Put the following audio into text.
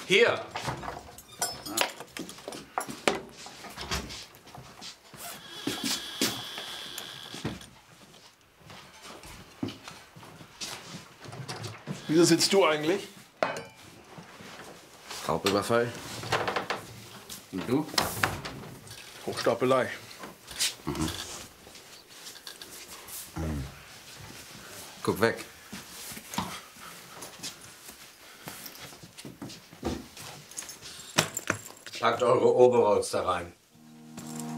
Hier. Wieso sitzt du eigentlich? Raubüberfall. Und du? Hochstapelei. Guck weg. Packt eure Overalls da rein.